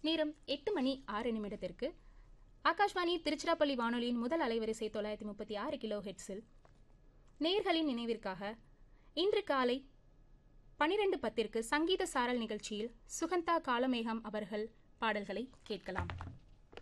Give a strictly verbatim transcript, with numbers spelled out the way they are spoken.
நேரம் எட்டு மணி ஆறு நிமிடத்திற்கு ஆகாஷ்வாணி திருச்சிராப்பள்ளி வானொலியின் முதல் அலைவரிசை தொள்ளாயிரத்தி முப்பத்தி ஆறு கிலோ ஹெட்ஸில் நேயர்களின் நினைவிற்காக இன்று காலை பனிரெண்டு பத்திற்கு சங்கீத சாரல் நிகழ்ச்சியில் சுகந்தா காலமேகம் அவர்கள் பாடல்களை கேட்கலாம்.